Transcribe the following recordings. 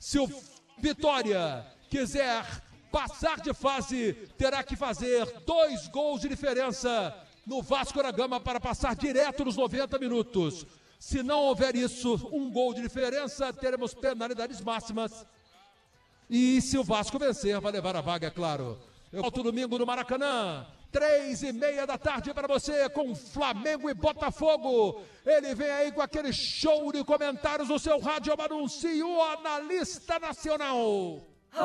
Se o Vitória quiser passar de fase, terá que fazer 2 gols de diferença no Vasco da Gama para passar direto nos 90 minutos. Se não houver isso, 1 gol de diferença, teremos penalidades máximas. E se o Vasco vencer, vai levar a vaga, é claro. Eu volto domingo no Maracanã, 3h30 da tarde para você, com Flamengo e Botafogo. Ele vem aí com aquele show de comentários no seu rádio, anuncia o analista nacional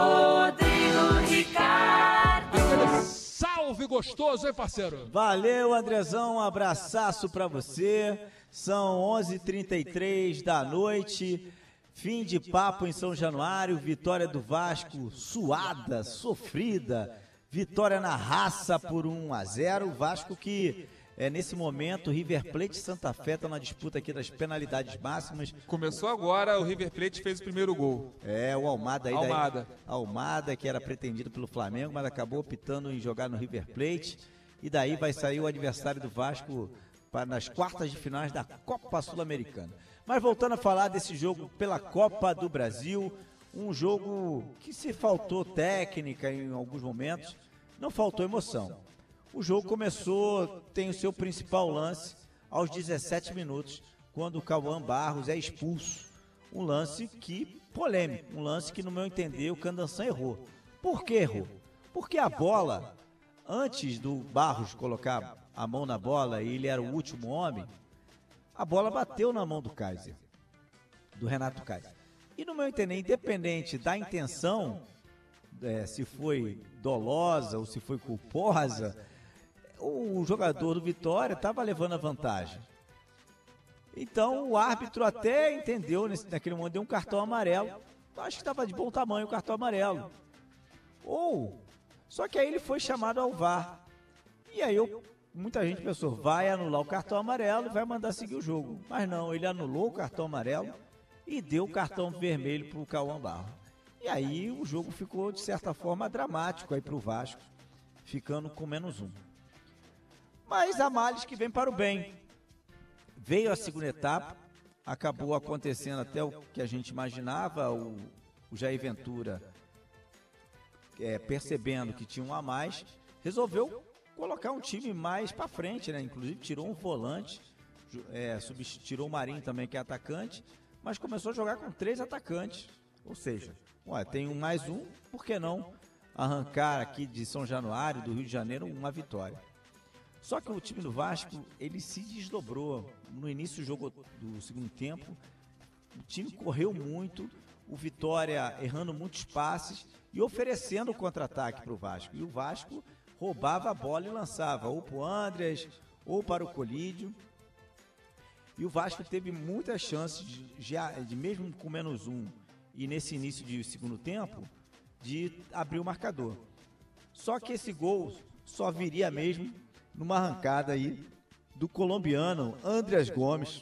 Rodrigo Ricardo. Aquele salve gostoso, hein, parceiro? Valeu, Andrezão, um abraçaço pra você. São 11h33 da noite, fim de papo em São Januário, vitória do Vasco, suada, sofrida, vitória na raça por 1-0, o Vasco que... nesse momento, o River Plate e Santa Fé estão na disputa aqui das penalidades máximas. Começou agora, o River Plate fez o primeiro gol. O Almada aí. Almada. Almada, que era pretendido pelo Flamengo, mas acabou optando em jogar no River Plate. E daí vai sair o adversário do Vasco nas quartas de finais da Copa Sul-Americana. Mas voltando a falar desse jogo pela Copa do Brasil, um jogo que se faltou técnica em alguns momentos, não faltou emoção. O jogo começou, tem o seu principal lance aos 17 minutos, quando o Cauã Barros é expulso. Um lance que, polêmico, um lance que no meu entender o Candanção errou. Por que errou? Porque a bola, antes do Barros colocar a mão na bola e ele era o último homem, a bola bateu na mão do Kaiser, do Renato Kaiser. E no meu entender, independente da intenção, se foi dolosa ou se foi culposa, o jogador do Vitória estava levando a vantagem. Então o árbitro até entendeu, naquele momento deu um cartão amarelo. Acho que estava de bom tamanho o cartão amarelo. Só que aí ele foi chamado ao VAR. E aí muita gente pensou, vai anular o cartão amarelo e vai mandar seguir o jogo. Mas não, ele anulou o cartão amarelo e deu o cartão vermelho para o Cauã Barros. E aí o jogo ficou, de certa forma, dramático aí para o Vasco, ficando com -1. Mas há males que vem para o bem. Veio a segunda etapa, acabou acontecendo até o que a gente imaginava, o Jair Ventura, percebendo que tinha um a mais, resolveu colocar um time mais para frente, né? Inclusive tirou um volante, tirou o Marinho também, que é atacante, mas começou a jogar com 3 atacantes. Ou seja, tem um mais um, por que não arrancar aqui de São Januário, do Rio de Janeiro, uma vitória? Só que o time do Vasco, ele se desdobrou. No início do jogo do segundo tempo, o time correu muito, o Vitória errando muitos passes e oferecendo o contra-ataque para o Vasco. E o Vasco roubava a bola e lançava ou para o Andreas ou para o Colídio. E o Vasco teve muitas chances, de mesmo com -1 e nesse início de segundo tempo, de abrir o marcador. Só que esse gol só viria mesmo numa arrancada aí do colombiano Andreas Gomes,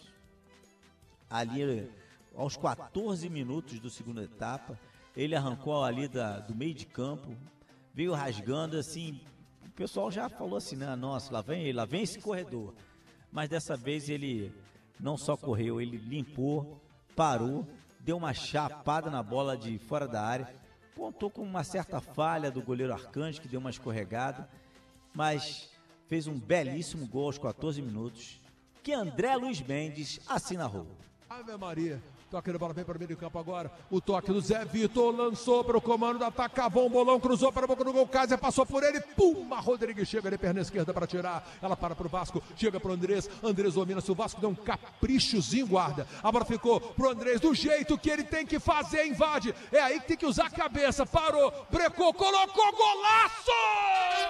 ali aos 14 minutos da segunda etapa. Ele arrancou ali do meio de campo, veio rasgando assim, o pessoal já falou assim, né? Nossa, lá vem esse corredor. Mas dessa vez ele não só correu, ele limpou, parou, deu uma chapada na bola de fora da área, pontou com uma certa falha do goleiro Arcanjo, que deu uma escorregada, mas fez um belíssimo gol aos 14 minutos, que André Luiz Mendes assinalou. Ave Maria, toque de bola bem para o meio do campo agora, o toque do Zé Vitor, lançou para o comando do ataque, cavou um bolão, cruzou para a boca do gol, Kaiser passou por ele, puma, Rodrigues chega de perna esquerda para tirar, ela para o Vasco, chega para o Andrés domina, se o Vasco deu um caprichozinho, guarda, a bola ficou pro Andrés, do jeito que ele tem que fazer, invade, é aí que tem que usar a cabeça, parou, brecou, colocou, golaço!